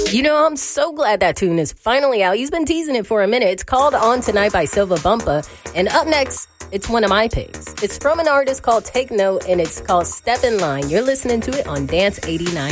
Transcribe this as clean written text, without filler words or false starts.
You know, I'm so glad that tune is finally out. He's been teasing it for a minute. It's called On Tonight by Silva Bumpa. And up next, it's one of my picks. It's from an artist called Take Note, and it's called Step in Line. You're listening to it on Dance 89.